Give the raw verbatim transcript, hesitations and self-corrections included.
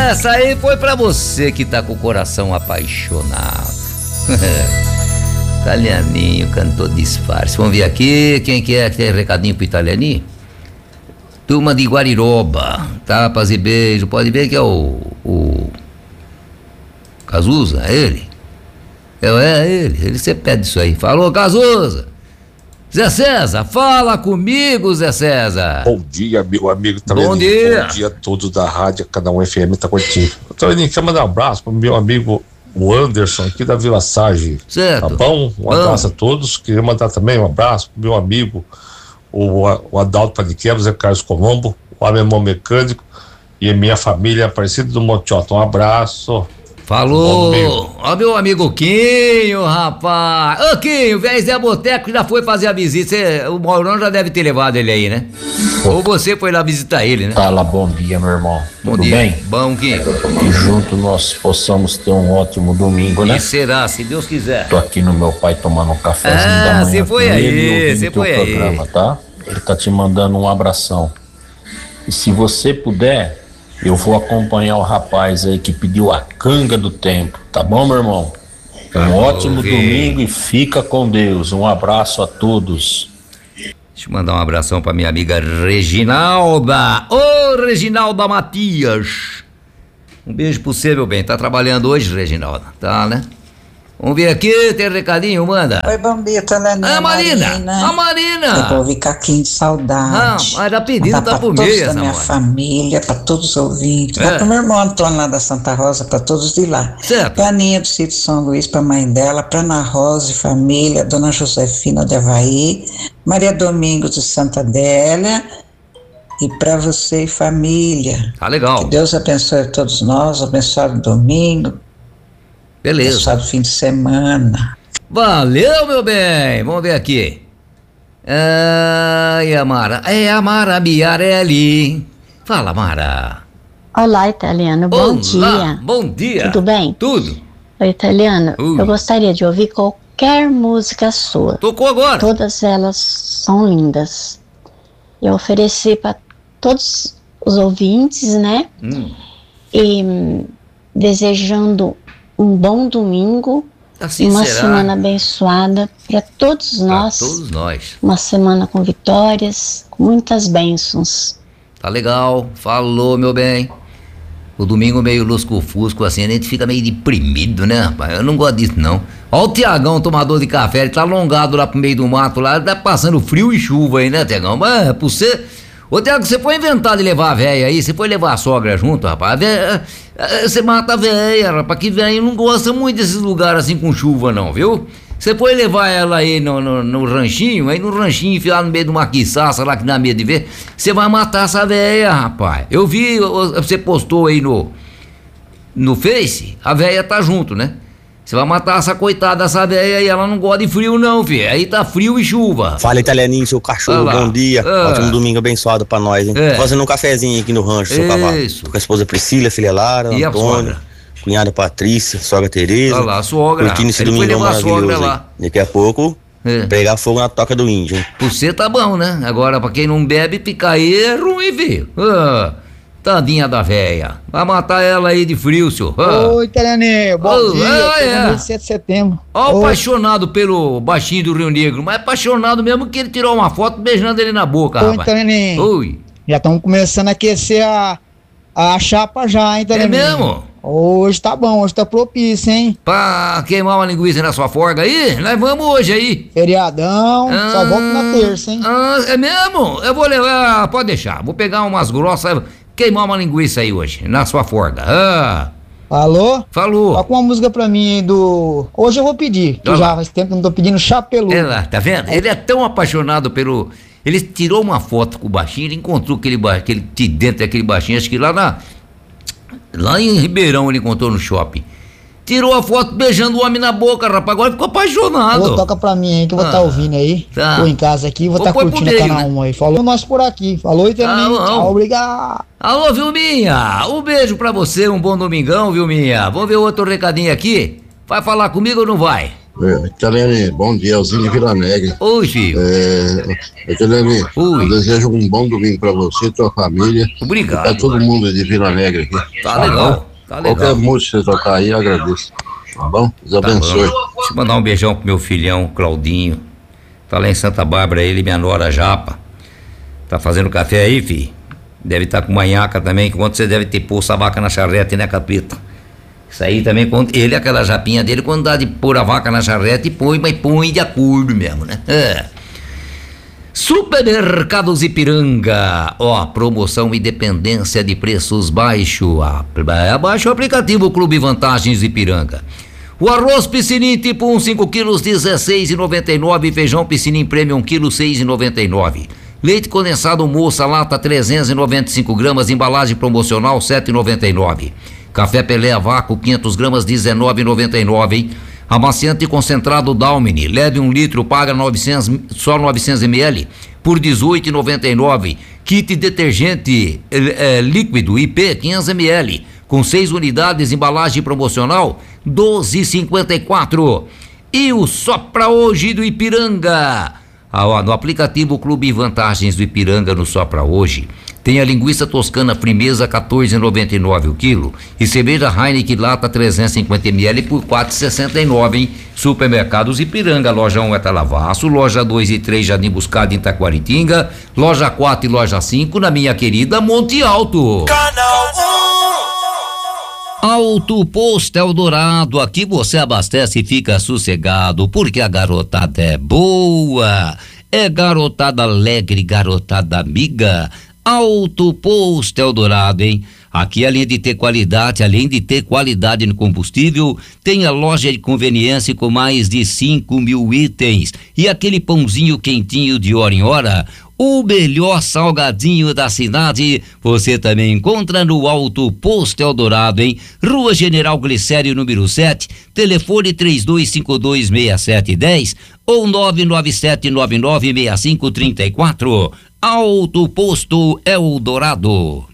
Essa aí foi pra você que tá com o coração apaixonado. Italianinho, cantor disfarce. Vamos ver aqui, quem que é que tem recadinho pro Italianinho? Turma de Guariroba, tapas e beijo. Pode ver que é o... o Cazuza, é ele? É, é ele, ele você pede isso aí. Falou, Cazuza! Zé César, fala comigo, Zé César. Bom dia, meu amigo. Tá Bom vendo? dia. Bom dia a todos da rádio, cada um F M tá curtindo. Eu tô vendo, quero mandar um abraço pro meu amigo o Anderson, aqui da Vila Sage. Certo. Tá bom? Um abraço a todos. Queria mandar também um abraço pro meu amigo o, o Adalto Paniquebra, Zé Carlos Colombo, o alemão mecânico e a minha família Aparecida do Monteota. Um abraço. Falou! Ó, meu amigo Quinho, rapaz! Ô, Quinho, velho Zé Boteco já foi fazer a visita. Cê, o Maurão já deve ter levado ele aí, né? Ou você foi lá visitar ele, né? Fala, bom dia, meu irmão. Bom Tudo dia. bem? Bom, Quinho. Que junto nós possamos ter um ótimo domingo, né? E será, se Deus quiser. Tô aqui no meu pai tomando um cafezinho Ah, da manhã. você foi com aí, ele e ouvindo você teu foi aí. programa, tá? Ele tá te mandando um abração. E se você puder, eu vou acompanhar o rapaz aí que pediu a canga do tempo, tá bom, meu irmão? Um ótimo ok. domingo e fica com Deus. Um abraço a todos. Deixa eu mandar um abração pra minha amiga Reginalda. Ô, Reginalda Matias. Um beijo pro você, meu bem. Tá trabalhando hoje, Reginalda? Tá, né? Vamos ver aqui, tem recadinho, manda. Oi, bom dia, Telaninha. Ah, Marina. A Eu Marina. vou ouvir caquinho de saudade. Ah, mas a pedida Mandar tá pra por todos meio, da essa minha moça. família, pra todos os ouvintes. É. Dá pro meu irmão Antônio lá da Santa Rosa, pra todos de lá. Certo. Pra Aninha do Sítio São Luís, pra mãe dela, pra Ana Rosa e família, Dona Josefina de Avaí, Maria Domingos de Santa Adélia e pra você e família. Tá legal. Que Deus abençoe a todos nós, abençoado domingo, Beleza. abençoado fim de semana. Valeu, meu bem. Vamos ver aqui. Ai, Amara. É a Mara Biarelli. Fala, Mara. Olá, Italiano, bom Olá, dia. bom dia. Tudo bem? Tudo. Oi, Italiano, Ui. eu gostaria de ouvir qualquer música sua. Tocou agora. Todas elas são lindas. Eu ofereci para todos os ouvintes, né? Hum, E hum, desejando um bom domingo, assim uma será. semana abençoada para todos Pra nós. todos nós. Uma semana com vitórias, com muitas bênçãos. Tá legal. Falou, meu bem. O domingo meio lusco-fusco, assim, a gente fica meio deprimido, né, rapaz? Eu não gosto disso, não. Ó o Tiagão, tomador de café, ele tá alongado lá pro meio do mato, lá, tá passando frio e chuva aí, né, Tiagão? Mas, é, pra você... Ô, Tiago, você foi inventar de levar a véia aí, você foi levar a sogra junto, rapaz? A véia, é, você mata a véia, rapaz, que véia não gosta muito desses lugares assim com chuva, não, viu? Você foi levar ela aí no, no, no ranchinho, aí no ranchinho enfiar no meio de uma quiçaça lá que dá medo de ver, você vai matar essa véia, rapaz. Eu vi, ô, você postou aí no, no Face, a véia tá junto, né? Você vai matar essa coitada dessa véia e ela não gosta de frio não, filho. Aí tá frio e chuva. Fala, Italianinho, seu cachorro, Olá. bom dia. Ah. Ótimo domingo abençoado pra nós, hein? É. Tô fazendo um cafezinho aqui no rancho, seu cavalo. Isso. Tô com a esposa Priscila, filha Lara, E a Antônio, sogra? cunhada Patrícia, sogra Tereza. Olha lá, a sogra. Curtindo esse Ele foi domingão levar a sogra maravilhoso lá. aí. Daqui a pouco, É. pegar fogo na toca do índio, hein? Pra você tá bom, né? Agora, pra quem não bebe, ficar aí é ruim, viu? Ah, tadinha da véia. Vai matar ela aí de frio, senhor. Ah. Oi, Italianinho, bom Ô, dia. é, é. vinte e sete de setembro. Ó, o Oi. apaixonado pelo baixinho do Rio Negro, mas apaixonado mesmo que ele tirou uma foto beijando ele na boca, Oi, rapaz. Italianinho. Oi, Já estamos começando a aquecer a, a chapa já, hein, é Italianinho? mesmo? Hoje tá bom, hoje tá propício, hein? Pra queimar uma linguiça na sua forga aí? Nós vamos hoje aí. Feriadão, só Ah, volto na terça, hein? Ah, é mesmo? Eu vou levar, pode deixar. Vou pegar umas grossas, queimar uma linguiça aí hoje, na sua forga. Ah, Alô? falou. Toca uma música pra mim aí do... Hoje eu vou pedir, que Olha já lá. faz tempo que eu não tô pedindo chapeludo. É lá, tá vendo? Ele é tão apaixonado pelo... Ele tirou uma foto com o baixinho, ele encontrou aquele, ba- aquele dentro daquele baixinho, acho que lá na... Lá em Ribeirão ele encontrou no shopping. Tirou a foto beijando o homem na boca, rapaz, agora ficou apaixonado. Ô, toca pra mim aí, que eu vou estar Ah, ouvindo aí. tá. Tô em casa aqui, vou Vou estar pôr pro curtindo o meio, canal né? um aí. Falou nós por aqui. Falou, Italianinho. Ah, não. Tchau, obrigado. Alô, Vilminha, um beijo pra você, um bom domingão, Vilminha. Vamos ver outro recadinho aqui? Vai falar comigo ou não vai? Telene, bom dia, Elzinho de Vila Negra. Oi, filho. É, Telene, eu desejo um bom domingo pra você e tua família. Obrigado. Pra todo mundo de Vila Negra aqui. Tá legal, tá legal. Qualquer música que você tocar aí, eu agradeço. Tá bom? Deus abençoe. Tá bom. Deixa eu mandar um beijão pro meu filhão, Claudinho. Tá lá em Santa Bárbara, ele e minha nora Japa. Tá fazendo café aí, filho? Deve estar tá com manhaca também, que quando você deve ter posto a vaca na charrete, né, capeta? Isso aí também, quando ele, aquela japinha dele, quando dá de pôr a vaca na charrete, põe, mas põe de acordo mesmo, né? É. Supermercados Ipiranga, ó, promoção Independência de preços baixo, abaixa o aplicativo Clube Vantagens Ipiranga. O arroz piscinim tipo um, cinco quilos, dezesseis reais e noventa e nove centavos, feijão piscinim premium um quilo, seis reais e noventa e nove centavos. Leite condensado moça lata trezentos e noventa e cinco gramas, embalagem promocional sete reais e noventa e nove centavos. Café Pelé a vácuo quinhentas gramas, dezenove reais e noventa e nove centavos. Amaciante concentrado Dalmine, L E D um litro, paga novecentos, só novecentos mililitros por dezoito reais e noventa e nove centavos. Kit detergente é, líquido I P quinhentos mililitros com seis unidades, embalagem promocional doze reais e cinquenta e quatro centavos. E o Só Pra Hoje do Ipiranga, ah, ó, no aplicativo Clube Vantagens do Ipiranga, no Só Pra Hoje, tem a linguiça toscana Frimeza quatorze reais e noventa e nove centavos o quilo e cerveja Heineken lata trezentos e cinquenta mililitros por quatro reais e sessenta e nove centavos, hein? Supermercados Ipiranga, loja um é Talavaço, loja dois e três Jardim Buscado em Taquaritinga, loja quatro e loja cinco na minha querida Monte Alto. Canal Alto Posto Eldorado, aqui você abastece e fica sossegado, porque a garotada é boa, é garotada alegre, garotada amiga. Alto Posto Eldorado, hein? Aqui, além de ter qualidade, além de ter qualidade no combustível, tem a loja de conveniência com mais de cinco mil itens e aquele pãozinho quentinho de hora em hora. O melhor salgadinho da cidade você também encontra no Alto Posto Eldorado, hein? Rua General Glicério, número sete, telefone três dois cinco dois, seis sete um zero ou nove nove sete nove nove seis cinco três quatro. Alto Posto Eldorado.